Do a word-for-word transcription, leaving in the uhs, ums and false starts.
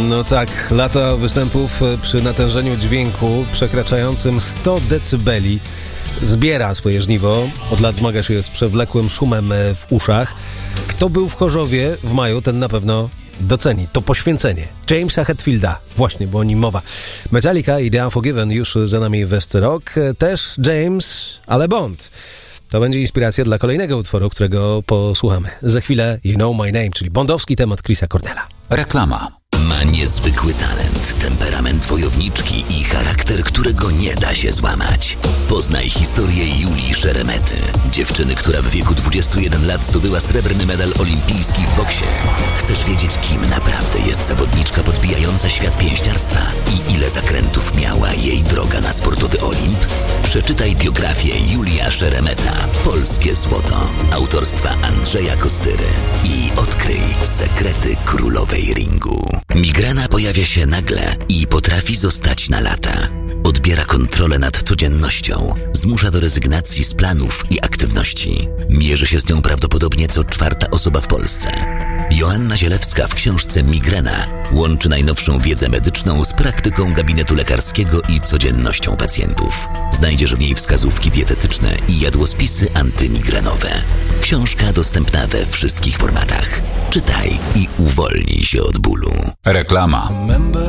No tak, lata występów przy natężeniu dźwięku przekraczającym sto decybeli zbiera swoje żniwo. Od lat zmaga się z przewlekłym szumem w uszach. Kto był w Chorzowie w maju, ten na pewno doceni to poświęcenie Jamesa Hetfielda. Właśnie, bo o nim mowa. Metallica i The Unforgiven już za nami w West Rock. Też James, ale Bond. To będzie inspiracja dla kolejnego utworu, którego posłuchamy. Za chwilę You Know My Name, czyli bondowski temat Chrisa Cornella. Reklama. Ma niezwykły talent, temperament wojowniczki i charakter, którego nie da się złamać. Poznaj historię Julii Szeremety, dziewczyny, która w wieku dwudziestu jeden lat zdobyła srebrny medal olimpijski w boksie. Chcesz wiedzieć, kim naprawdę jest zawodniczka podbijająca świat pięściarstwa i ile zakrętów miała jej droga na sportowy Olimp? Przeczytaj biografię Julia Szeremeta, Polskie Złoto, autorstwa Andrzeja Kostyry i odkryj sekrety królowej ringu. Migrena pojawia się nagle i potrafi zostać na lata. Odbiera kontrolę nad codziennością, zmusza do rezygnacji z planów i aktywności. Mierzy się z nią prawdopodobnie co czwarta osoba w Polsce. Joanna Zielewska w książce Migrena łączy najnowszą wiedzę medyczną z praktyką gabinetu lekarskiego i codziennością pacjentów. Znajdziesz w niej wskazówki dietetyczne i jadłospisy antymigrenowe. Książka dostępna we wszystkich formatach. Czytaj i uwolnij się od bólu. Reklama.